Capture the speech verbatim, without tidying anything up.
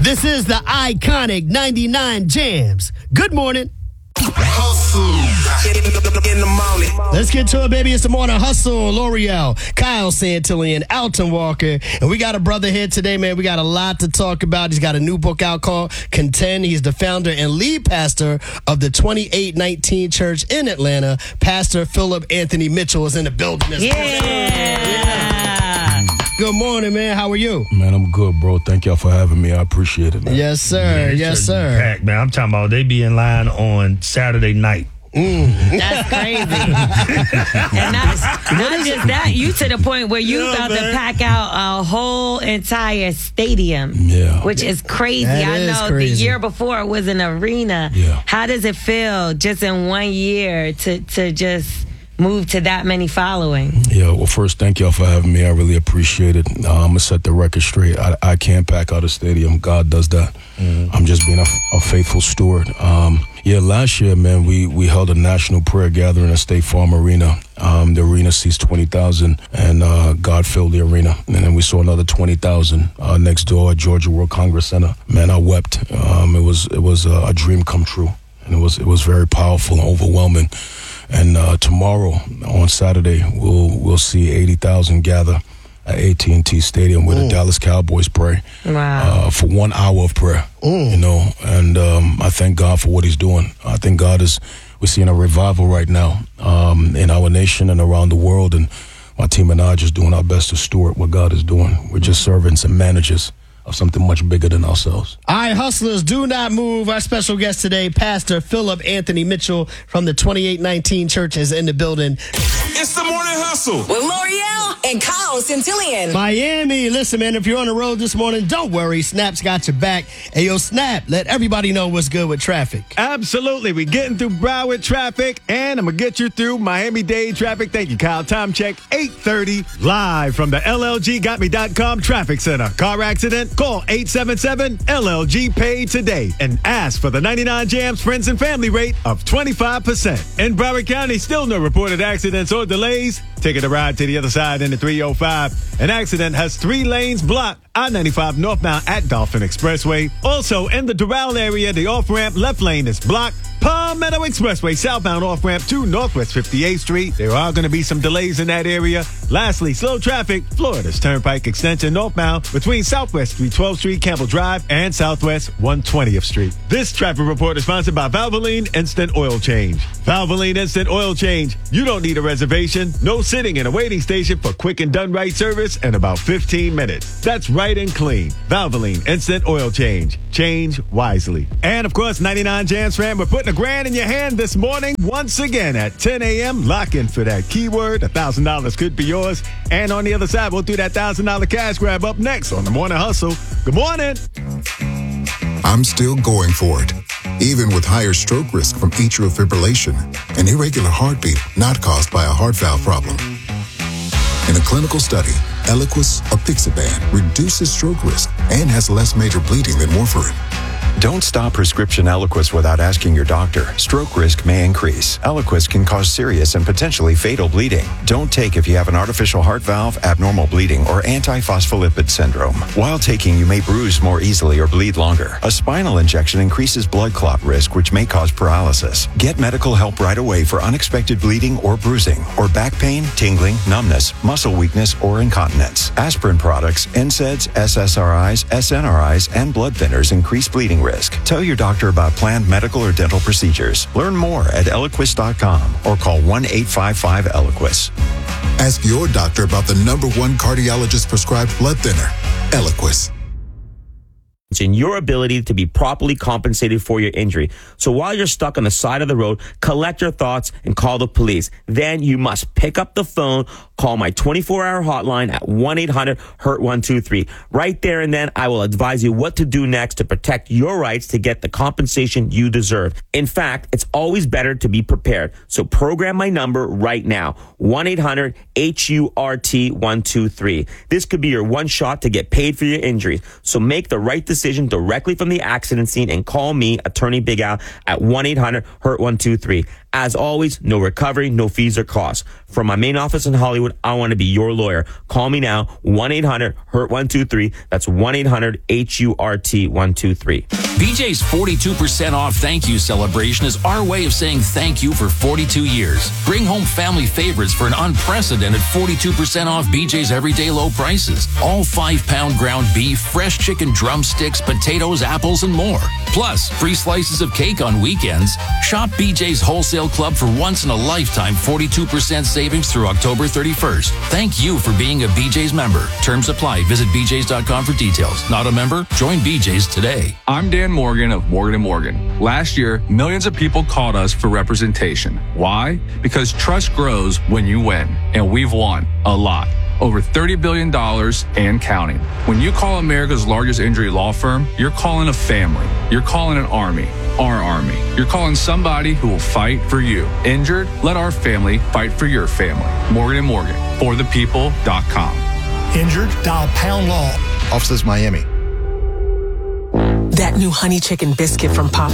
This is the iconic ninety-nine Jams. Good morning. In the morning. Let's get to it, baby. It's the Morning Hustle. L'Oreal, Kyle Santillan, Alton Walker. And we got a brother here today, man. We got a lot to talk about. He's got a new book out called Contend. He's the founder and lead pastor of the twenty-eight nineteen Church in Atlanta. Pastor Philip Anthony Mitchell is in the building. Yeah. yeah. Good morning, man. How are you? Man, I'm good, bro. Thank y'all for having me. I appreciate it, man. Yes, sir. Man, yes, sir. Packed, man. I'm talking about they be in line on Saturday night. Mm. That's crazy. And not, not just that, you to the point where you Yeah, about man. to pack out a whole entire stadium, Yeah. which is crazy. That I is know crazy. the year before it was an arena. Yeah. How does it feel just in one year to, to just move to that many following? Yeah, well, first, thank y'all for having me. I really appreciate it. Uh, I'm going to set the record straight. I, I can't pack out a stadium. God does that. Mm-hmm. I'm just being a, a faithful steward. Um, yeah, last year, man, we, we held a national prayer gathering at State Farm Arena. Um, the arena seats twenty thousand, and uh, God filled the arena. And then we saw another twenty thousand uh, next door at Georgia World Congress Center. Man, I wept. Um, it was it was a, a dream come true, and it was it was very powerful and overwhelming. And uh, tomorrow, on Saturday, we'll we'll see eighty thousand gather at A T and T Stadium where Mm. the Dallas Cowboys pray Wow. uh, for one hour of prayer. Mm. You know, and um, I thank God for what He's doing. I think God is. We're seeing a revival right now um, in our nation and around the world, and my team and I are just doing our best to steward what God is doing. We're just servants and managers of something much bigger than ourselves. All right, hustlers, do not move. Our special guest today, Pastor Philip Anthony Mitchell from the twenty-eight nineteen Church, is in the building. It's the Morning Hustle with L'Oreal and Kyle Santillan. Miami, listen, man, if you're on the road this morning, don't worry. Snap's got your back. Hey, yo, Snap, let everybody know what's good with traffic. Absolutely. We're getting through Broward traffic, and I'm going to get you through Miami-Dade traffic. Thank you, Kyle. Time check, eight thirty, live from the L L G got me dot com Traffic Center. Car accident? Call eight seven seven L L G Pay today and ask for the ninety-nine Jams Friends and Family rate of twenty-five percent. In Broward County, still no reported accidents or delays. Taking a ride to the other side in the three oh five. An accident has three lanes blocked. I ninety-five northbound at Dolphin Expressway. Also in the Doral area, the off-ramp left lane is blocked. Palmetto Expressway southbound off-ramp to Northwest fifty-eighth Street. There are going to be some delays in that area. Lastly, slow traffic, Florida's Turnpike Extension northbound between Southwest three twelfth Street, Campbell Drive, and Southwest one twentieth Street. This traffic report is sponsored by Valvoline Instant Oil Change. Valvoline Instant Oil Change. You don't need a reservation. No sitting in a waiting station for quick and done right service in about fifteen minutes. That's right and clean. Valvoline Instant Oil Change. Change wisely. And of course, ninety-nine Jams fam, we're putting a grand in your hand this morning once again at ten a.m. Lock in for that keyword. one thousand dollars could be yours. And on the other side, we'll do that one thousand dollars cash grab up next on the Morning Hustle. Good morning. I'm still going for it, even with higher stroke risk from atrial fibrillation, an irregular heartbeat not caused by a heart valve problem. In a clinical study, Eliquis apixaban reduces stroke risk and has less major bleeding than warfarin. Don't stop prescription Eliquis without asking your doctor. Stroke risk may increase. Eliquis can cause serious and potentially fatal bleeding. Don't take if you have an artificial heart valve, abnormal bleeding, or antiphospholipid syndrome. While taking, you may bruise more easily or bleed longer. A spinal injection increases blood clot risk, which may cause paralysis. Get medical help right away for unexpected bleeding or bruising, or back pain, tingling, numbness, muscle weakness, or incontinence. Aspirin products, N SAIDs, S S R Is, S N R Is, and blood thinners increase bleeding risk. Tell your doctor about planned medical or dental procedures. Learn more at Eliquis dot com or call one eight five five Eliquis. Ask your doctor about the number one cardiologist prescribed blood thinner, Eliquis. In your ability to be properly compensated for your injury. So while you're stuck on the side of the road, collect your thoughts and call the police. Then you must pick up the phone, call my twenty-four hour hotline at one eight hundred hurt one two three. Right there and then, I will advise you what to do next to protect your rights to get the compensation you deserve. In fact, it's always better to be prepared. So program my number right now, one eight hundred H U R T one two three. This could be your one shot to get paid for your injuries. So make the right decision decision directly from the accident scene and call me, Attorney Big Al, at one eight hundred hurt one two three. As always, no recovery, no fees or costs. From my main office in Hollywood, I want to be your lawyer. Call me now, one eight hundred hurt one two three. That's one eight hundred H U R T one two three. B J's forty-two percent off thank you celebration is our way of saying thank you for forty-two years. Bring home family favorites for an unprecedented forty-two percent off B J's everyday low prices. All five-pound ground beef, fresh chicken drumsticks, potatoes, apples, and more. Plus, free slices of cake on weekends. Shop B J's Wholesale Club for once-in-a-lifetime forty-two percent savings through October thirty-first. Thank you for being a B J's member. Terms apply. Visit B J's dot com for details. Not a member? Join B J's today. I'm Dan Morgan of Morgan and Morgan. Last year, millions of people called us for representation. Why? Because trust grows when you win, and we've won a lot. Over thirty billion dollars and counting. When you call America's largest injury law firm, you're calling a family. You're calling an army. Our army. You're calling somebody who will fight for you. Injured? Let our family fight for your family. Morgan and Morgan. For the people dot com. Injured? Dial Pound Law. Offices Miami. That new honey chicken biscuit from Papa